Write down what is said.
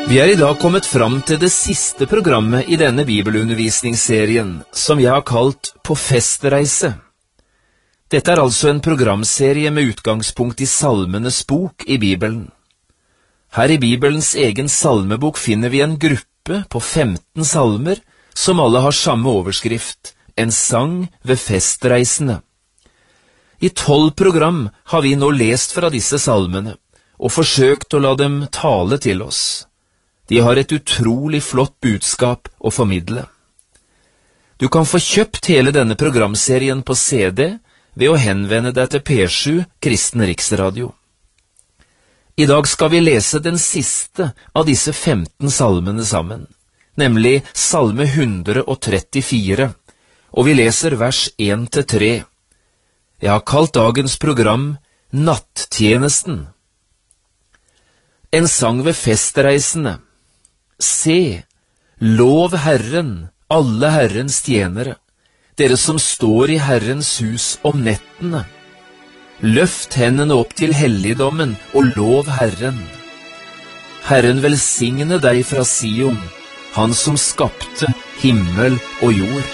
Vi I dag kommet fram til det siste programmet I denne bibelundervisningsserien, som jeg har kalt På festreise. Dette altså en programserie med utgangspunkt I Salmenes bok I Bibelen. Her I Bibelens egen salmebok finner vi en gruppe på 15 salmer, som alle har samme overskrift, en sang ved festreisene. I 12 program har vi nå lest fra disse salmene, og forsøkt å la dem tale til oss. De har et utrolig flott budskap å formidle. Du kan få kjøpt hele denne programserien på CD ved å henvende deg til P7 Kristen Riksradio. I dag skal vi lese den siste av disse 15 salmene sammen, nemlig salme 134, og vi leser vers 1-3. Jeg har kalt dagens program Nattjenesten. En sang ved festreisene. Se, lov Herren, alle Herrens tjenere, dere som står I Herrens hus om nettene. Løft hendene opp til helligdommen og lov Herren. Herren velsigne deg fra Sion, han som skapte himmel og jord.